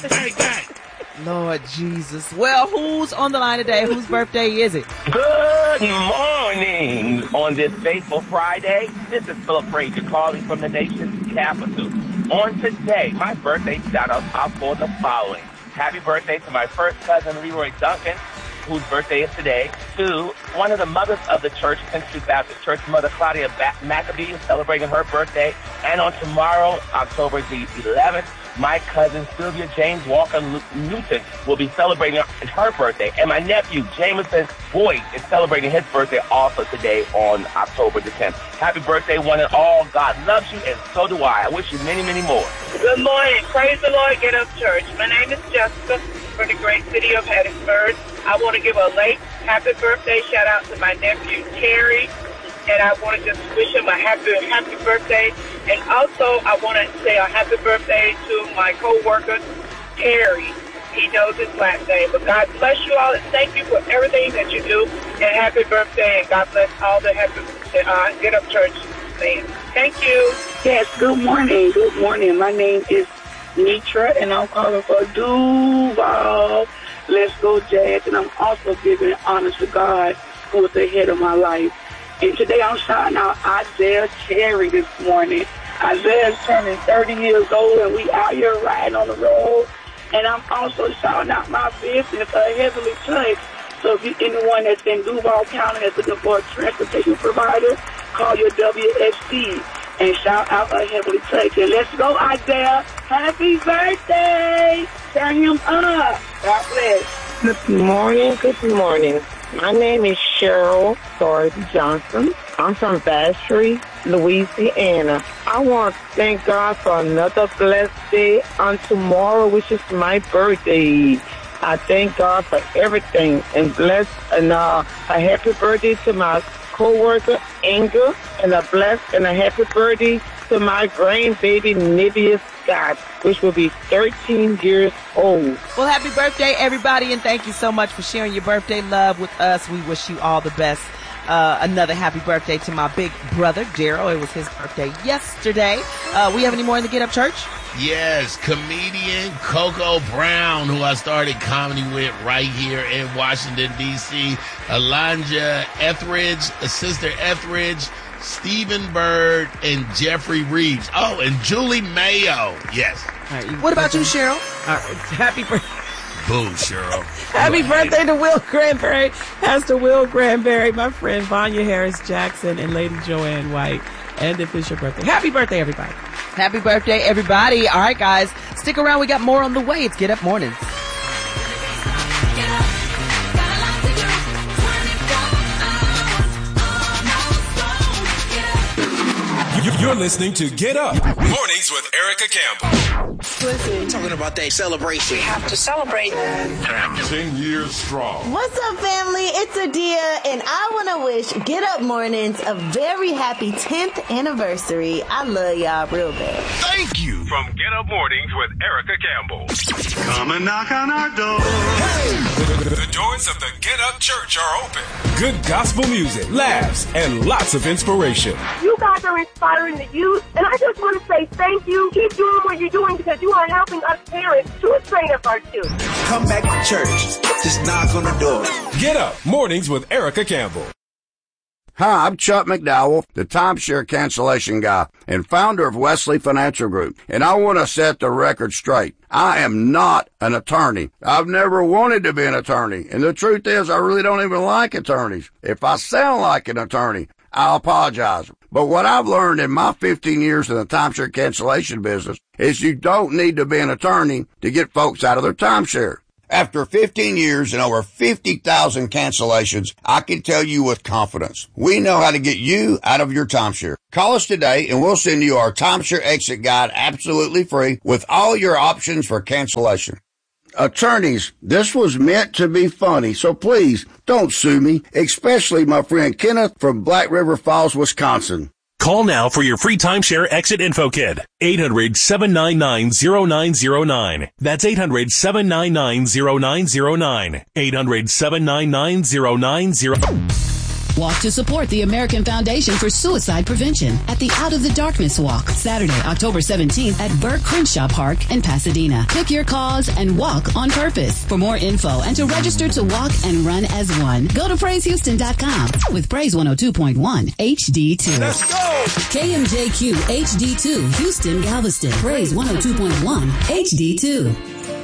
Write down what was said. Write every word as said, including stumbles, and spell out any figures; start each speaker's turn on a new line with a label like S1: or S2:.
S1: Bang, bang.
S2: Lord Jesus. Well, who's on the line today? Whose birthday is it?
S3: Good morning on this fateful Friday. This is Philip Frazier calling from the nation's capital. On today, my birthday shout-outs are for the following. Happy birthday to my first cousin, Leroy Duncan, whose birthday is today. To one of the mothers of the church, Institute Baptist Church, Mother Claudia Maccabee, is celebrating her birthday. And on tomorrow, October the eleventh, my cousin Sylvia James Walker Newton will be celebrating her birthday. And my nephew, Jameson Boyd, is celebrating his birthday also today on October the tenth. Happy birthday, one and all. God loves you, and so do I. I wish you many, many more.
S4: Good morning. Praise the Lord. Get Up Church. My name is Jessica from the great city of Hattiesburg. I want to give a late happy birthday shout out to my nephew, Terry. And I want to just wish him a happy, happy birthday. And also, I want to say a happy birthday to my co-worker, Terry. He knows his last name. But God bless you all, and thank you for everything that you do. And happy birthday, and God bless all the happy uh, Get Up Church fans. Thank you.
S5: Yes, good morning. Good morning. My name is Nitra, and I'm calling for Duval. Let's go, Jazz. And I'm also giving honor to God, who was the head of my life. And today I'm shouting out Isaiah Cherry this morning. Isaiah's turning thirty years old, and we out here riding on the road. And I'm also shouting out my business, uh, Heavenly Touch. So if you anyone that's in Duval County that's looking for a transportation provider, call your W S C and shout out a Heavenly Touch. And let's go, Isaiah. Happy birthday. Turn him up. God bless.
S6: Good morning. Good morning. My name is Cheryl Dorothy Johnson. I'm from Vacherie, Louisiana. I want to thank God for another blessed day on tomorrow, which is my birthday. I thank God for everything, and bless and uh, a happy birthday to my co-worker, Inga, and a blessed and a happy birthday to my grandbaby, Nivea Scott, which will be thirteen years old.
S2: Well, happy birthday, everybody, and thank you so much for sharing your birthday love with us. We wish you all the best. Uh, another happy birthday to my big brother, Gerald. It was his birthday yesterday. Uh, we have any more in the Get Up Church?
S1: Yes, comedian Coco Brown, who I started comedy with right here in Washington, D C Alonja Etheridge, Sister Etheridge, Stephen Bird, and Jeffrey Reeves. Oh, and Julie Mayo. Yes.
S2: All right, what about you, Cheryl? All right, happy birthday.
S1: Boo, Cheryl.
S2: Happy birthday to Will Granberry, Pastor Will Granberry, my friend Vanya Harris Jackson, and Lady Joanne White. And if it's your birthday, happy birthday, everybody. Happy birthday, everybody. All right, guys, stick around. We got more on the way. It's Get Up Mornings.
S7: You're listening to Get Up Mornings with Erica Campbell.
S8: Listen, talking about that celebration. We have to celebrate.
S7: Ten years strong.
S9: What's up, family? It's Adia, and I want to wish Get Up Mornings a very happy tenth anniversary. I love y'all real bad.
S7: Thank you.
S10: From Get Up Mornings with Erica Campbell.
S11: Come and knock on our door.
S7: Hey! The doors of the Get Up Church are open. Good gospel music, laughs, and lots of inspiration.
S12: You guys are inspiring the youth, and I just want to say thank you. Keep doing what you're doing because you are helping us parents to train up our children.
S11: Come back to church. Just knock on the door.
S7: Get Up Mornings with Erica Campbell.
S13: Hi, I'm Chuck McDowell, the timeshare cancellation guy and founder of Wesley Financial Group, and I want to set the record straight. I am not an attorney. I've never wanted to be an attorney, and the truth is I really don't even like attorneys. If I sound like an attorney, I apologize. But what I've learned in my fifteen years in the timeshare cancellation business is you don't need to be an attorney to get folks out of their timeshare. After fifteen years and over fifty thousand cancellations, I can tell you with confidence, we know how to get you out of your timeshare. Call us today and we'll send you our timeshare exit guide absolutely free with all your options for cancellation. Attorneys, this was meant to be funny, so please don't sue me, especially my friend Kenneth from Black River Falls, Wisconsin.
S14: Call now for your free timeshare exit info kit. eight hundred, seven nine nine, zero nine zero nine. That's eight hundred, seven nine nine, zero nine zero nine. eight hundred, seven nine nine, zero nine zero nine.
S15: Walk to support the American Foundation for Suicide Prevention at the Out of the Darkness Walk, Saturday, October seventeenth at Burke Crenshaw Park in Pasadena. Pick your cause and walk on purpose. For more info and to register to walk and run as one, go to praise houston dot com with Praise one oh two point one H D two.
S7: Let's go!
S15: K M J Q H D two, Houston, Galveston. Praise one oh two point one H D two.